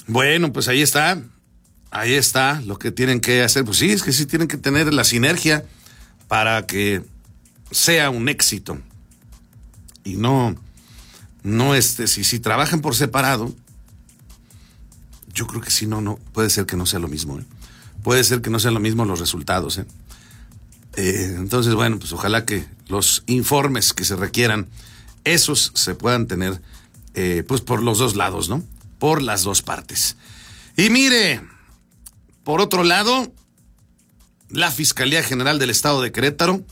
Bueno, pues ahí está lo que tienen que hacer. Pues sí, es que sí tienen que tener la sinergia para que sea un éxito. Y no, si trabajan por separado, yo creo que sí, no, puede ser que no sea lo mismo, ¿eh? Puede ser que no sean lo mismo los resultados, ¿eh? Entonces, bueno, pues ojalá que los informes que se requieran, esos se puedan tener, pues por los dos lados, ¿no? Por las dos partes. Y mire, por otro lado, la Fiscalía General del Estado de Querétaro